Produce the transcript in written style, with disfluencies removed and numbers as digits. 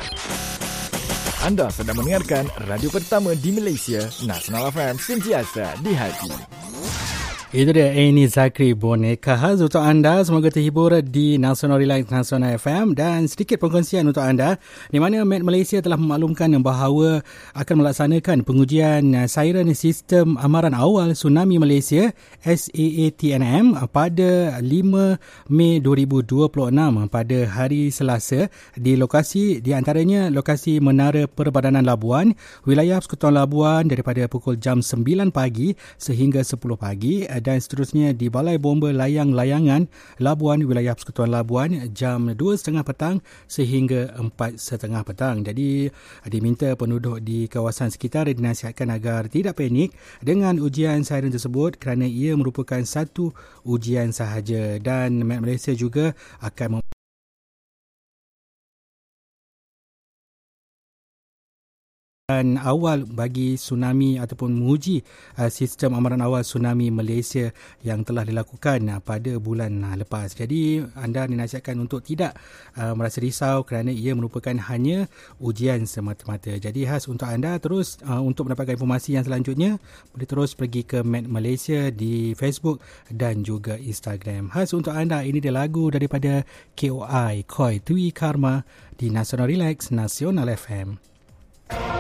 Anda sedang mendengarkan radio pertama di Malaysia, Nasional FM, sentiasa di hati. Itu dia Aini Zakri Boneka khas untuk anda. Semoga terhibur di National Relax Nasional FM. Dan sedikit perkongsian untuk anda, di mana Met Malaysia telah memaklumkan bahawa akan melaksanakan pengujian siren sistem amaran awal tsunami Malaysia SAATNM pada 5 Mei 2026 pada hari Selasa di lokasi, di antaranya lokasi Menara Perbadanan Labuan, wilayah Persekutuan Labuan daripada pukul jam 9 pagi sehingga 10 pagi, dan seterusnya di Balai Bomba Layang-Layangan Labuan, wilayah Persekutuan Labuan, jam 2.30 petang sehingga 4.30 petang. Jadi diminta penduduk di kawasan sekitar dinasihatkan agar tidak panik dengan ujian siren tersebut kerana ia merupakan satu ujian sahaja. Dan Met Malaysia juga akan awal bagi tsunami ataupun menguji sistem amaran awal tsunami Malaysia yang telah dilakukan pada bulan lepas. Jadi anda dinasihatkan untuk tidak merasa risau kerana ia merupakan hanya ujian semata-mata. Jadi khas untuk anda terus untuk mendapatkan informasi yang selanjutnya boleh terus pergi ke Met Malaysia di Facebook dan juga Instagram. Khas untuk anda, ini dia lagu daripada KOI Koi Tui Karma di National Relax Nasional FM.